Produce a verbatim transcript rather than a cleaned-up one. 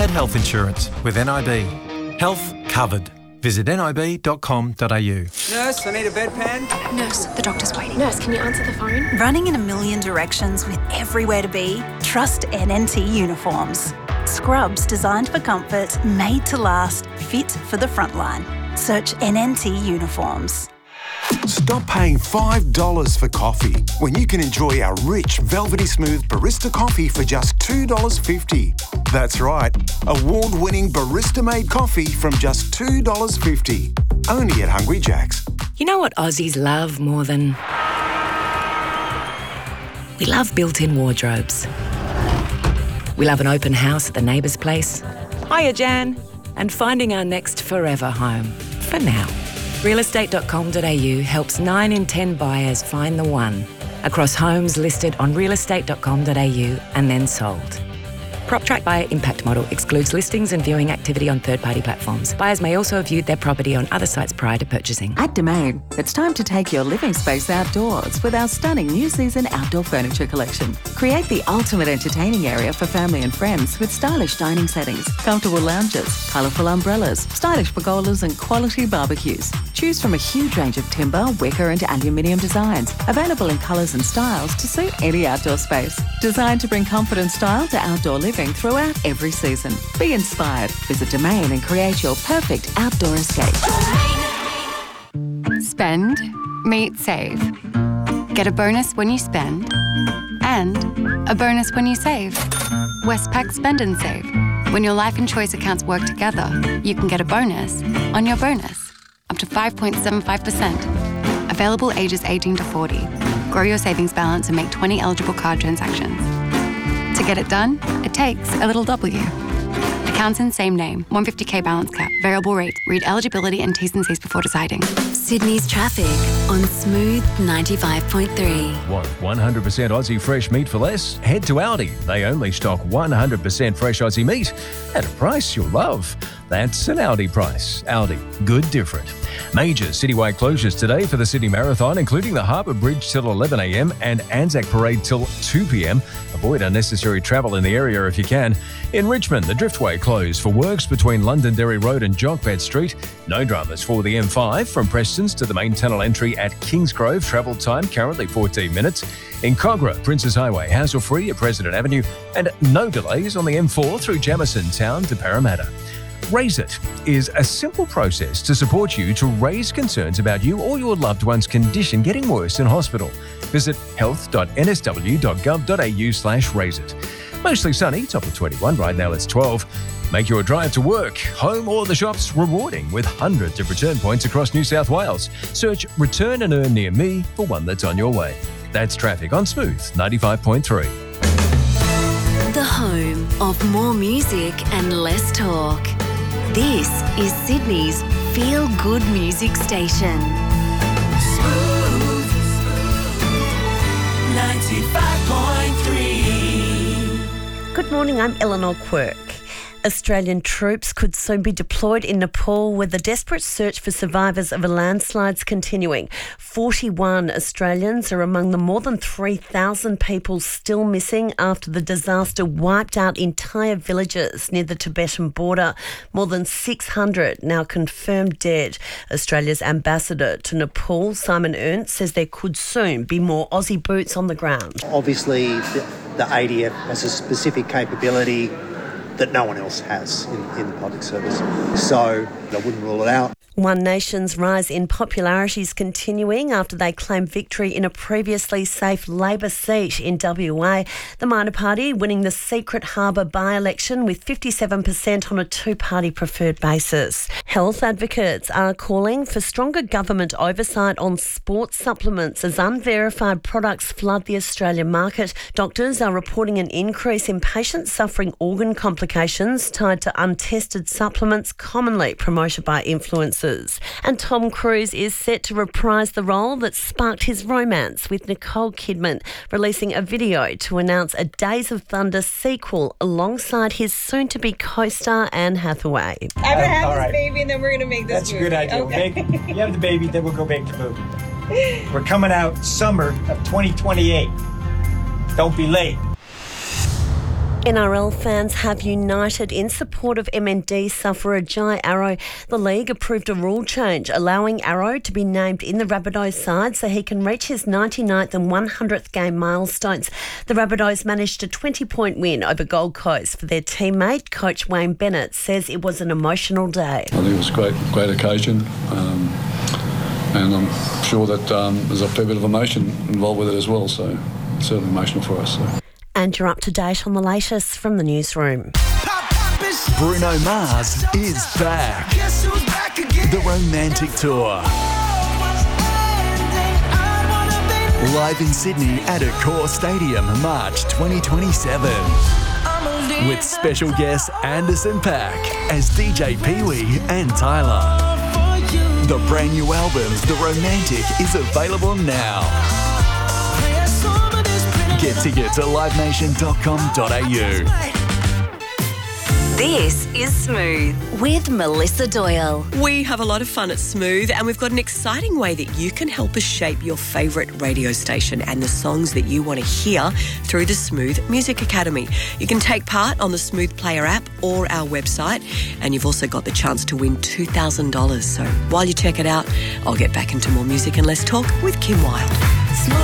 get health insurance with N I B. Health covered. Visit nib dot com dot a u. Nurse, I need a bedpan. Nurse, the doctor's waiting. Nurse, can you answer the phone? Running in a million directions with everywhere to be? Trust N N T uniforms. Scrubs designed for comfort, made to last, fit for the frontline. Search N N T uniforms. Stop paying five dollars for coffee when you can enjoy our rich, velvety smooth barista coffee for just two dollars fifty. That's right, award-winning barista-made coffee from just two dollars fifty. Only at Hungry Jack's. You know what Aussies love more than... We love built-in wardrobes. We love an open house at the neighbour's place. Hiya, Jan. And finding our next forever home. For now. real estate dot com dot a u helps nine in ten buyers find the one across homes listed on real estate dot com dot a u and then sold. PropTrack Buyer Impact Model excludes listings and viewing activity on third-party platforms. Buyers may also have viewed their property on other sites prior to purchasing. At Domain, it's time to take your living space outdoors with our stunning new season outdoor furniture collection. Create the ultimate entertaining area for family and friends with stylish dining settings, comfortable lounges, colourful umbrellas, stylish pergolas and quality barbecues. Choose from a huge range of timber, wicker and aluminium designs, available in colours and styles to suit any outdoor space. Designed to bring comfort and style to outdoor living throughout every season. Be inspired. Visit Domain and create your perfect outdoor escape. Spend, meet, save. Get a bonus when you spend and a bonus when you save. Westpac Spend and Save. When your life and choice accounts work together, you can get a bonus on your bonus, up to five point seven five percent. Available ages eighteen to forty. Grow your savings balance and make twenty eligible card transactions. To get it done, it takes a little W. Accounts in same name, one hundred fifty k balance cap, variable rate. Read eligibility and T's and C's before deciding. Sydney's traffic on Smooth ninety-five point three. Want one hundred percent Aussie fresh meat for less? Head to Aldi. They only stock one hundred percent fresh Aussie meat at a price you'll love. That's an Aldi price. Aldi, good different. Major citywide closures today for the Sydney Marathon, including the Harbour Bridge till eleven a m and Anzac Parade till two p m. Avoid unnecessary travel in the area if you can. In Richmond, the Driftway closed for works between Londonderry Road and Jonkbed Street. No dramas for the M five from Prestons to the main tunnel entry at Kingsgrove. Travel time currently fourteen minutes. In Cogra, Princes Highway, hassle-free at President Avenue, and no delays on the M four through Jamison Town to Parramatta. Raise It is a simple process to support you to raise concerns about you or your loved one's condition getting worse in hospital. Visit health dot n s w dot gov dot a u slash raise it. Mostly sunny, top of twenty-one, right now it's twelve. Make your drive to work, home or the shops rewarding with hundreds of return points across New South Wales. Search Return and Earn near me for one that's on your way. That's traffic on Smooth ninety-five point three. The home of more music and less talk. This is Sydney's feel-good music station. Smooth ninety-five point three. Good morning, I'm Eleanor Quirk. Australian troops could soon be deployed in Nepal with the desperate search for survivors of a landslide continuing. forty-one Australians are among the more than three thousand people still missing after the disaster wiped out entire villages near the Tibetan border. More than six hundred now confirmed dead. Australia's ambassador to Nepal, Simon Ernst, says there could soon be more Aussie boots on the ground. Obviously, the, the A D F has a specific capability that no one else has in, in the public service. So I wouldn't rule it out. One Nation's rise in popularity is continuing after they claimed victory in a previously safe Labor seat in W A. The minor party winning the Secret Harbour by-election with fifty-seven percent on a two-party preferred basis. Health advocates are calling for stronger government oversight on sports supplements as unverified products flood the Australian market. Doctors are reporting an increase in patients suffering organ complications tied to untested supplements commonly promoted by influencers. And Tom Cruise is set to reprise the role that sparked his romance with Nicole Kidman, releasing a video to announce a Days of Thunder sequel alongside his soon-to-be co-star Anne Hathaway. I'm going to have this right. baby and then we're going to make this That's movie. That's a good idea. Okay. Make, you have the baby, then we'll go make the movie. We're coming out summer of twenty twenty-eight. Don't be late. N R L fans have united in support of M N D sufferer Jai Arrow. The league approved a rule change allowing Arrow to be named in the Rabbitohs side so he can reach his ninety-ninth and one hundredth game milestones. The Rabbitohs managed a twenty-point win over Gold Coast for their teammate. Coach Wayne Bennett says it was an emotional day. I think it was a great, great occasion. Um, and I'm sure that um, there's a fair bit of emotion involved with it as well, so it's certainly emotional for us. So. And you're up to date on the latest from the newsroom. Bruno Mars is back. The Romantic Tour. Live in Sydney at Accor Stadium, March twenty twenty-seven. With special guests Anderson .Paak as D J Pee-wee and Tyler. The brand new album, The Romantic, is available now. Get tickets at live nation dot com dot a u. This is Smooth with Melissa Doyle. We have a lot of fun at Smooth, and we've got an exciting way that you can help us shape your favourite radio station and the songs that you want to hear through the Smooth Music Academy. You can take part on the Smooth Player app or our website, and you've also got the chance to win two thousand dollars. So while you check it out, I'll get back into more music and less talk with Kim Wilde.